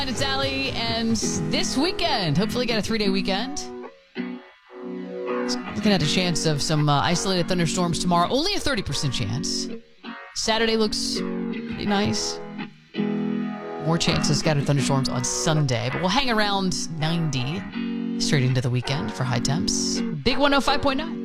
It's Allie, and this weekend, hopefully get a 3-day weekend. Looking at a chance of some isolated thunderstorms tomorrow. Only a 30% chance. Saturday looks pretty nice. More chance of scattered thunderstorms on Sunday, but we'll hang around 90 straight into the weekend for high temps. Big 105.9.